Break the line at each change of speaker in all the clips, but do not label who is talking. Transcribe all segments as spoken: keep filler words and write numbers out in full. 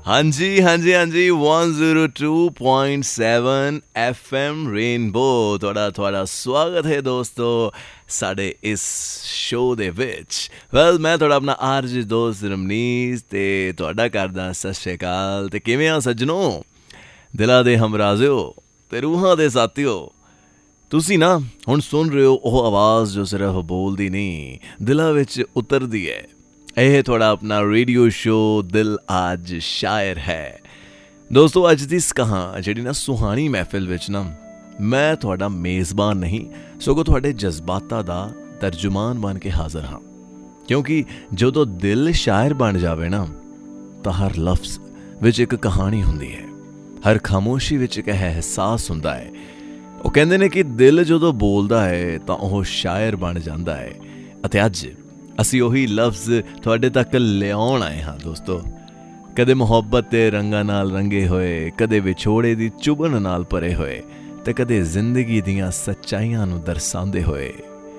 हाँ जी हाँ जी हाँ जी one zero two point seven F M rainbow ਤੁਹਾਡਾ ਤੁਹਾਡਾ ਸਵਾਗਤ ਹੈ ਦੋਸਤੋ ਸਾਡੇ ਇਸ ਸ਼ੋਅ ਦੇ ਵਿੱਚ। ਵੈਲ ਮੈਂ ਤੁਹਾਡਾ ਆਪਣਾ ਆਰਜ ਦੋਸਤ ਰਮਨੀਤ ਤੇ ਤੁਹਾਡਾ ਕਰਦਾ ਸਤਿ ਸ਼੍ਰੀ ਅਕਾਲ। ਤੇ ਕਿਵੇਂ ਆ ਸੱਜਣੋ, ਦਿਲਾਂ ਦੇ ਹਮਰਾਜ਼ਿਓ ਤੇ ਰੂਹਾਂ ਦੇ ਸਾਥੀਓ। ਤੁਸੀਂ ਨਾ ਹੁਣ ਸੁਣ ਰਹੇ ਹੋ ਉਹ ਆਵਾਜ਼ ਜੋ ਸਿਰਫ ਬੋਲਦੀ ਨਹੀਂ, ਦਿਲਾਂ ਵਿੱਚ ਉਤਰਦੀ ਹੈ। ਇਹ ਤੁਹਾਡਾ ਆਪਣਾ ਰੇਡੀਓ ਸ਼ੋਅ ਦਿਲ ਅੱਜ ਸ਼ਾਇਰ ਹੈ। ਦੋਸਤੋ ਅੱਜ ਦੀ ਇਸ ਕਹਾਂ ਜਿਹੜੀ ਨਾ ਸੁਹਾਣੀ ਮਹਿਫਿਲ ਵਿੱਚ ਨਾ ਮੈਂ ਤੁਹਾਡਾ ਮੇਜ਼ਬਾਨ ਨਹੀਂ ਸਗੋਂ ਤੁਹਾਡੇ ਜਜ਼ਬਾਤਾਂ ਦਾ ਤਰਜਮਾਨ ਬਣ ਕੇ ਹਾਜ਼ਰ ਹਾਂ। ਕਿਉਂਕਿ ਜਦੋਂ ਦਿਲ ਸ਼ਾਇਰ ਬਣ ਜਾਵੇ ਨਾ ਤਾਂ ਹਰ ਲਫ਼ਜ਼ ਵਿੱਚ ਇੱਕ ਕਹਾਣੀ ਹੁੰਦੀ ਹੈ, ਹਰ ਖਾਮੋਸ਼ੀ ਵਿੱਚ ਇੱਕ ਅਹਿਸਾਸ ਹੁੰਦਾ ਹੈ। ਉਹ ਕਹਿੰਦੇ ਨੇ ਕਿ ਦਿਲ ਜਦੋਂ ਬੋਲਦਾ ਹੈ ਤਾਂ ਉਹ ਸ਼ਾਇਰ ਬਣ ਜਾਂਦਾ ਹੈ। ਅਤੇ ਅੱਜ ਅਸੀਂ ਉਹੀ ਲਫ਼ਜ਼ ਤੁਹਾਡੇ ਤੱਕ ਲਿਆਉਣ ਆਏ ਹਾਂ ਦੋਸਤੋ। ਕਦੇ ਮੁਹੱਬਤ ਦੇ ਰੰਗਾਂ ਨਾਲ ਰੰਗੇ ਹੋਏ, ਕਦੇ ਵਿਛੋੜੇ ਦੀ ਚੁਭਨ ਨਾਲ ਭਰੇ ਹੋਏ, ਤੇ ਕਦੇ ਜ਼ਿੰਦਗੀ ਦੀਆਂ ਸੱਚਾਈਆਂ ਨੂੰ ਦਰਸਾਉਂਦੇ ਹੋਏ।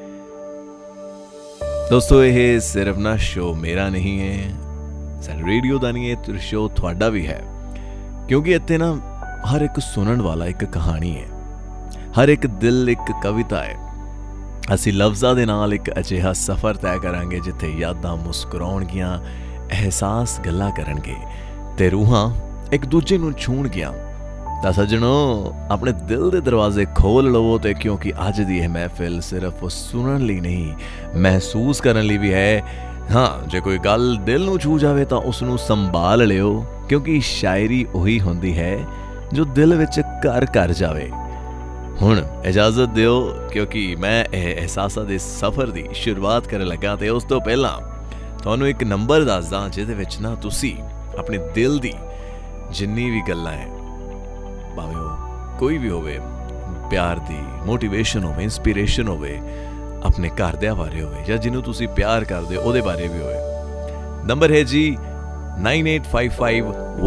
ਦੋਸਤੋ ਇਹ ਸਿਰਫ ਨਾ ਸ਼ੋਅ ਮੇਰਾ ਨਹੀਂ ਹੈ, ਸਾਡੇ ਰੇਡੀਓ ਦਾ ਨਹੀਂ, ਇਹ ਸ਼ੋਅ ਤੁਹਾਡਾ ਵੀ ਹੈ। ਕਿਉਂਕਿ ਇੱਥੇ ਨਾ ਹਰ ਇੱਕ ਸੁਣਨ ਵਾਲਾ ਇੱਕ ਕਹਾਣੀ ਹੈ, ਹਰ ਇੱਕ ਦਿਲ ਇੱਕ ਕਵਿਤਾ ਹੈ। ਅਸੀਂ ਲਫ਼ਜ਼ਾਂ ਦੇ ਨਾਲ ਇੱਕ ਅਜਿਹਾ ਸਫ਼ਰ ਤੈਅ ਕਰਾਂਗੇ ਜਿੱਥੇ ਯਾਦਾਂ ਮੁਸਕਰਾਉਣਗੀਆਂ, ਅਹਿਸਾਸ ਗੱਲਾਂ ਕਰਨਗੇ ਤੇ ਰੂਹਾਂ ਇੱਕ ਦੂਜੇ ਨੂੰ ਛੂਹਣਗੀਆਂ। ਤਾਂ ਸੱਜਣੋ ਆਪਣੇ ਦਿਲ ਦੇ ਦਰਵਾਜ਼ੇ ਖੋਲ੍ਹ ਲਵੋ, ਤੇ ਕਿਉਂਕਿ ਅੱਜ ਦੀ ਇਹ ਮਹਿਫਿਲ ਸਿਰਫ ਸੁਣਨ ਲਈ ਨਹੀਂ ਮਹਿਸੂਸ ਕਰਨ ਲਈ ਵੀ ਹੈ। ਹਾਂ, ਜੇ ਕੋਈ ਗੱਲ ਦਿਲ ਨੂੰ ਛੂਹ ਜਾਵੇ ਤਾਂ ਉਸ ਨੂੰ ਸੰਭਾਲ ਲਿਓ, ਕਿਉਂਕਿ ਸ਼ਾਇਰੀ ਉਹੀ ਹੁੰਦੀ ਹੈ ਜੋ ਦਿਲ ਵਿੱਚ ਘਰ ਕਰ ਜਾਵੇ। ਹੁਣ ਇਜਾਜ਼ਤ ਦਿਓ ਕਿਉਂਕਿ ਮੈਂ ਇਹ ਅਹਿਸਾਸਾਂ ਦੇ ਸਫ਼ਰ ਦੀ ਸ਼ੁਰੂਆਤ ਕਰਨ ਲੱਗਾ। ਤੇ ਉਸ ਤੋਂ ਪਹਿਲਾਂ ਤੁਹਾਨੂੰ ਇੱਕ ਨੰਬਰ ਦੱਸਦਾ ਜਿਹਦੇ ਵਿੱਚ ਨਾ ਤੁਸੀਂ ਆਪਣੇ ਦਿਲ ਦੀ ਜਿੰਨੀ ਵੀ ਗੱਲਾਂ ਹੈ, ਭਾਵੇਂ ਉਹ ਕੋਈ ਵੀ ਹੋਵੇ, ਪਿਆਰ ਦੀ ਮੋਟੀਵੇਸ਼ਨ ਹੋਵੇ, ਇੰਸਪੀਰੇਸ਼ਨ ਹੋਵੇ, ਆਪਣੇ ਘਰਦਿਆਂ ਬਾਰੇ ਹੋਵੇ ਜਾਂ ਜਿਹਨੂੰ ਤੁਸੀਂ ਪਿਆਰ ਕਰਦੇ ਹੋ ਉਹਦੇ ਬਾਰੇ ਵੀ ਹੋਵੇ। ਨੰਬਰ ਹੈ ਜੀ ਨਾਈਨ ਏਟ ਫਾਈਵ ਫਾਈਵ